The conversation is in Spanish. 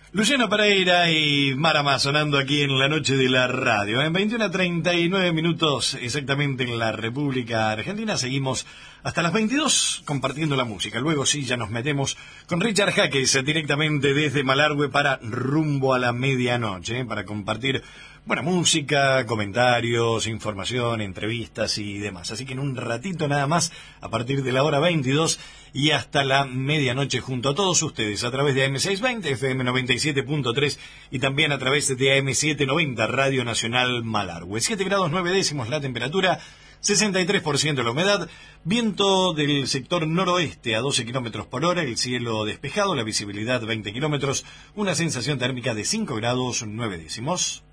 Luciano Pereira y Marama sonando aquí en la noche de la radio. En 21:39 exactamente en la República Argentina. Seguimos hasta las 22 compartiendo la música. Luego sí, ya nos metemos con Richard Jaques directamente desde Malargüe para rumbo a la medianoche, para compartir buena música, comentarios, información, entrevistas y demás. Así que en un ratito nada más, a partir de la hora 22 y hasta la medianoche, junto a todos ustedes, a través de AM620, FM 97.3 y también a través de AM790, Radio Nacional Malargüe. 7 grados 9 décimos la temperatura, 63% la humedad, viento del sector noroeste a 12 kilómetros por hora, el cielo despejado, la visibilidad 20 kilómetros, una sensación térmica de 5 grados 9 décimos.